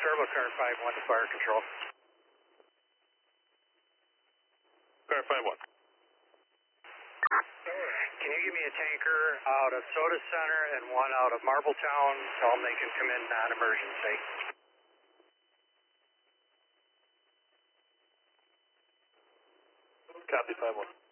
Turbo current 5-1 to fire control. Current 5-1. Can you give me a tanker out of Soda Center and one out of Marbletown? Tell them they can come in non-emergency. Copy 5-1.